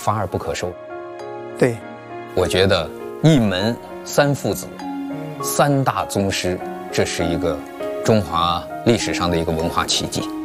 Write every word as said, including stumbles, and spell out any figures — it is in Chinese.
发而不可收。 对， 我觉得一门三父子，三大宗师，这是一个中华历史上的一个文化奇迹。